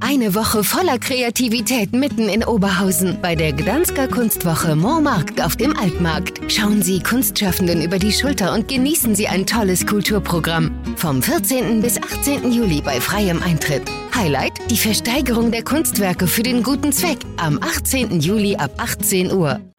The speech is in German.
Eine Woche voller Kreativität mitten in Oberhausen bei der Gdansker Kunstwoche Montmarkt auf dem Altmarkt. Schauen Sie Kunstschaffenden über die Schulter und genießen Sie ein tolles Kulturprogramm. Vom 14. bis 18. Juli bei freiem Eintritt. Highlight: die Versteigerung der Kunstwerke für den guten Zweck am 18. Juli ab 18 Uhr.